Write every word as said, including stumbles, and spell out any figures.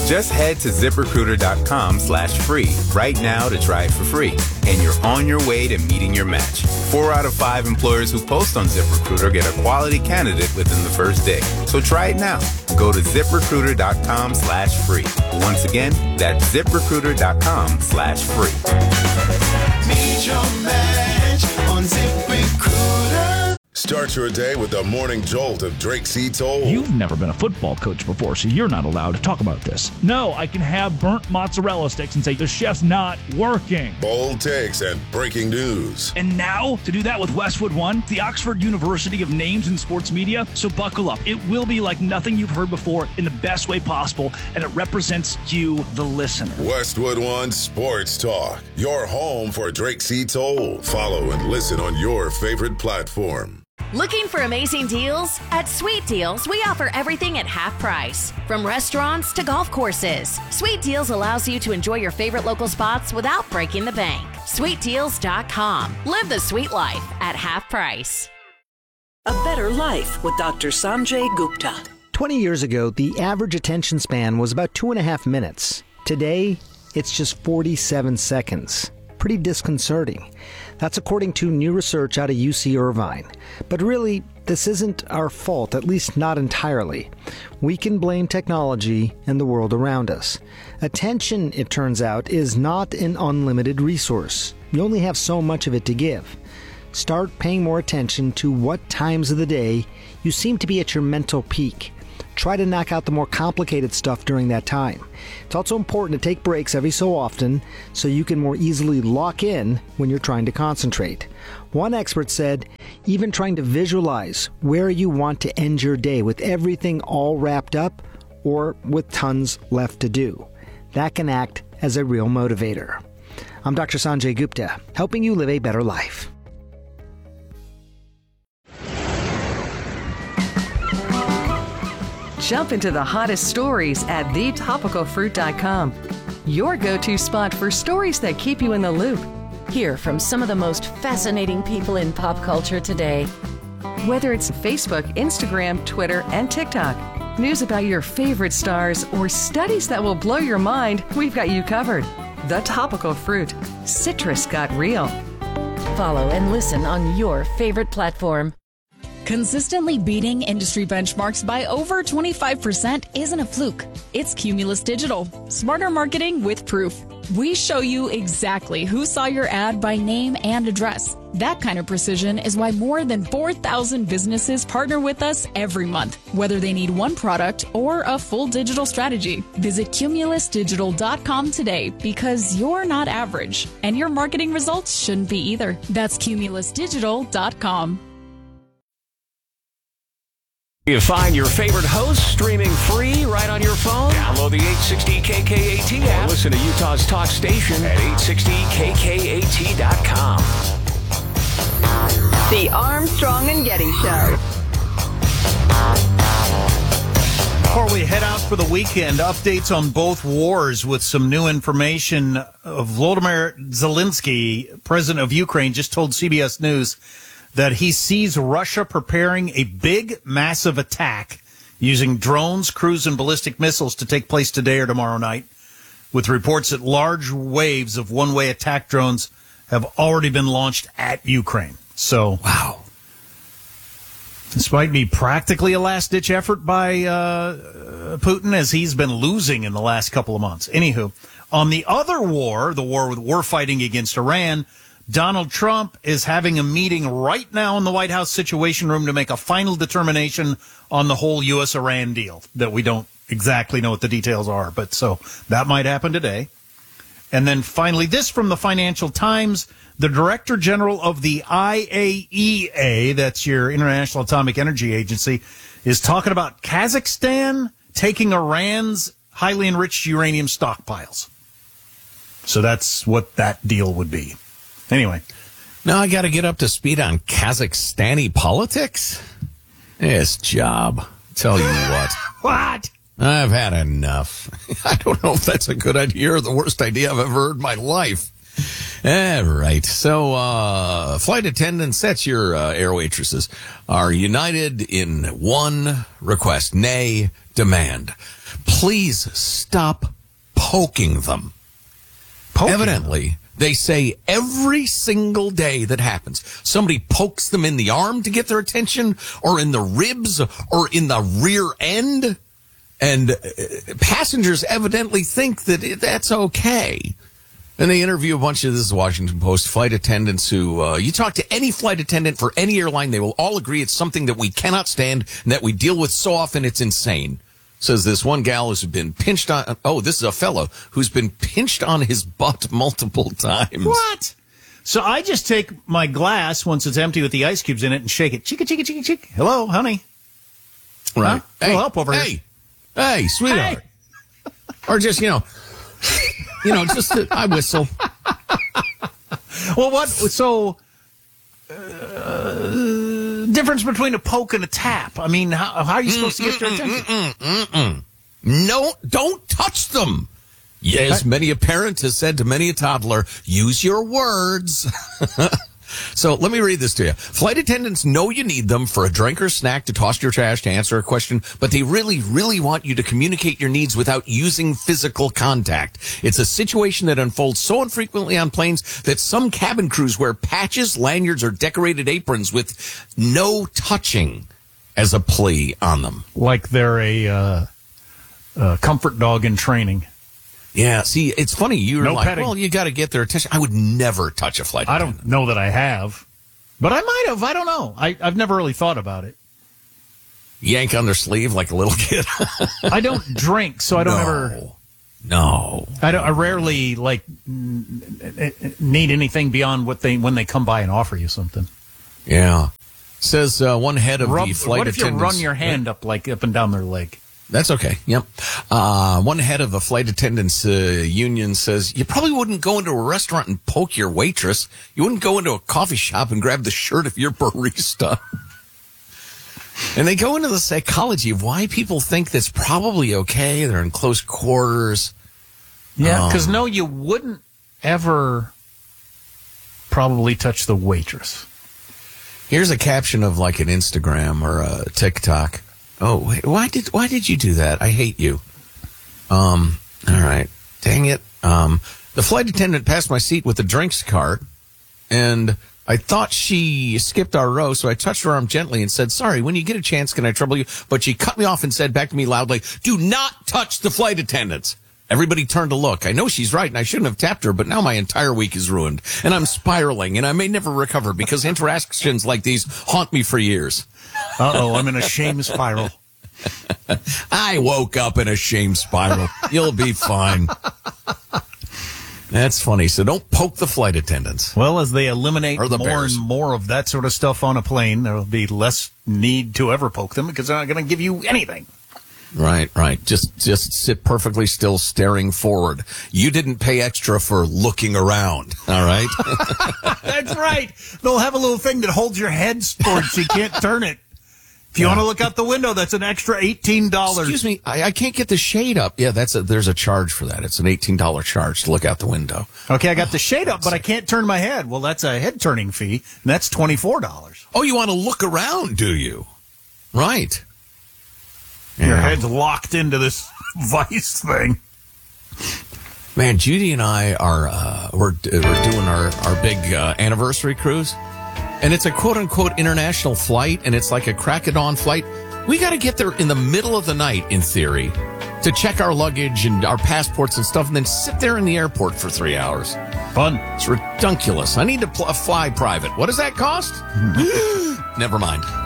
Just head to ZipRecruiter.com slash free right now to try it for free. And you're on your way to meeting your match. Four out of five employers who post on ZipRecruiter get a quality candidate within the first day. So try it now. Go to ZipRecruiter.com slash free. Once again, that's ZipRecruiter.com slash free. Meet your match on ZipRecruiter. Start your day with the morning jolt of Drake C. Toll. You've never been a football coach before, so you're not allowed to talk about this. No, I can have burnt mozzarella sticks and say the chef's not working. Bold takes and breaking news. And now, to do that with Westwood One, the Oxford University of names in sports media. So buckle up. It will be like nothing you've heard before in the best way possible, and it represents you, the listener. Westwood One Sports Talk, your home for Drake C. Toll. Follow and listen on your favorite platform. Looking for amazing deals? At Sweet Deals, we offer everything at half price. From restaurants to golf courses, Sweet Deals allows you to enjoy your favorite local spots without breaking the bank. Sweet Deals dot com. Live the sweet life at half price. A Better Life with Doctor Sanjay Gupta. twenty years ago, the average attention span was about two and a half minutes. Today, it's just forty-seven seconds. Pretty disconcerting. That's according to new research out of U C Irvine. But really, this isn't our fault, at least not entirely. We can blame technology and the world around us. Attention, it turns out, is not an unlimited resource. You only have so much of it to give. Start paying more attention to what times of the day you seem to be at your mental peak. Try to knock out the more complicated stuff during that time. It's also important to take breaks every so often so you can more easily lock in when you're trying to concentrate. One expert said, even trying to visualize where you want to end your day with everything all wrapped up or with tons left to do. That can act as a real motivator. I'm Doctor Sanjay Gupta, helping you live a better life. Jump into the hottest stories at the topical fruit dot com. Your go-to spot for stories that keep you in the loop. Hear from some of the most fascinating people in pop culture today. Whether it's Facebook, Instagram, Twitter, and TikTok, news about your favorite stars, or studies that will blow your mind, we've got you covered. The Topical Fruit. Citrus got real. Follow and listen on your favorite platform. Consistently beating industry benchmarks by over twenty-five percent isn't a fluke. It's Cumulus Digital. Smarter marketing with proof. We show you exactly who saw your ad by name and address. That kind of precision is why more than four thousand businesses partner with us every month, whether they need one product or a full digital strategy. Visit Cumulus Digital dot com today because you're not average, and your marketing results shouldn't be either. That's Cumulus Digital dot com. You find your favorite host streaming free right on your phone. Download the eight sixty K K A T app. Or listen to Utah's talk station at eight sixty K K A T dot com. The Armstrong and Getty Show. Before we head out for the weekend, updates on both wars with some new information. Volodymyr Zelensky, president of Ukraine, just told C B S News that he sees Russia preparing a big, massive attack using drones, cruise, and ballistic missiles to take place today or tomorrow night, with reports that large waves of one-way attack drones have already been launched at Ukraine. So, wow. This might be practically a last-ditch effort by uh, Putin, as he's been losing in the last couple of months. Anywho, on the other war, the war with we're fighting against Iran, Donald Trump is having a meeting right now in the White House Situation Room to make a final determination on the whole U S Iran deal that we don't exactly know what the details are. But so that might happen today. And then finally, this from the Financial Times, the Director General of the I A E A, that's your International Atomic Energy Agency, is talking about Kazakhstan taking Iran's highly enriched uranium stockpiles. So that's what that deal would be. Anyway. Now I got to get up to speed on Kazakhstani politics? This job. Tell you what. What? I've had enough. I don't know if that's a good idea or the worst idea I've ever heard in my life. All right. So, uh, flight attendants, that's your uh, air waitresses, are united in one request, nay, demand. Please stop poking them. Poking Evidently, them. They say every single day that happens, somebody pokes them in the arm to get their attention, or in the ribs, or in the rear end. And uh, passengers evidently think that it, that's okay. And they interview a bunch of, this is Washington Post, flight attendants who, uh, you talk to any flight attendant for any airline, they will all agree it's something that we cannot stand and that we deal with so often it's insane. Says this one gal who's been pinched on, oh, this is a fellow who's been pinched on his butt multiple times. What? So I just take my glass once it's empty with the ice cubes in it and shake it. Chicka, chicka, chicka, chicka. Hello, honey. Right. Huh? Hey, little help over hey, here. Hey, sweetheart. Hey. Or just, you know, you know, just, uh, I whistle. Well, what, so, uh, difference between a poke and a tap. I mean, how, how are you supposed mm, to get their attention? Mm, mm, mm, mm. No, don't touch them. Yes, many a parent has said to many a toddler, use your words. So let me read this to you. Flight attendants know you need them for a drink or snack, to toss your trash, to answer a question, but they really, really want you to communicate your needs without using physical contact. It's a situation that unfolds so infrequently on planes that some cabin crews wear patches, lanyards, or decorated aprons with no touching as a plea on them. Like they're a, uh, a comfort dog in training. Yeah, see, it's funny. You're no like, petting. well, you got to get their attention. I would never touch a flight attendant. I don't know that I have, but I might have. I don't know. I, I've never really thought about it. Yank on their sleeve like a little kid. I don't drink, so I don't no. ever. No, I don't. I rarely like need anything beyond what they when they come by and offer you something. Yeah, says uh, one head of rub, the flight what if attendants. you run your hand up like up and down their leg? That's okay. Yep. Uh, one head of the flight attendants uh, union says, you probably wouldn't go into a restaurant and poke your waitress. You wouldn't go into a coffee shop and grab the shirt of your barista. And they go into the psychology of why people think that's probably okay. They're in close quarters. Yeah, because um, no, you wouldn't ever probably touch the waitress. Here's a caption of like an Instagram or a TikTok. Oh, wait, why did why did you do that? I hate you. Um, all right. Dang it. Um, the flight attendant passed my seat with the drinks cart, and I thought she skipped our row, so I touched her arm gently and said, sorry, when you get a chance, can I trouble you? But she cut me off and said back to me loudly, do not touch the flight attendants. Everybody turned to look. I know she's right, and I shouldn't have tapped her, but now my entire week is ruined, and I'm spiraling, and I may never recover because interactions like these haunt me for years. Uh-oh, I'm in a shame spiral. I woke up in a shame spiral. You'll be fine. That's funny. So don't poke the flight attendants. Well, as they eliminate the more bears. and more of that sort of stuff on a plane, there will be less need to ever poke them because they're not going to give you anything. Right, right. Just just sit perfectly still, staring forward. You didn't pay extra for looking around, all right? That's right. They'll have a little thing that holds your head towards so you can't turn it. If you Yeah. want to look out the window, that's an extra eighteen dollars. Excuse me, I, I can't get the shade up. Yeah, that's a, there's a charge for that. It's an eighteen dollars charge to look out the window. Okay, I got the shade up, but I can't turn my head. Well, that's a head-turning fee, and that's twenty-four dollars. Oh, you want to look around, do you? Right. Your Yeah. head's locked into this vice thing. Man, Judy and I are uh, we're we're doing our our big uh, anniversary cruise, and it's a quote unquote international flight, and it's like a crack of dawn flight. We got to get there in the middle of the night, in theory, to check our luggage and our passports and stuff, and then sit there in the airport for three hours. Fun. It's ridiculous. I need to pl- fly private. What does that cost? Never mind.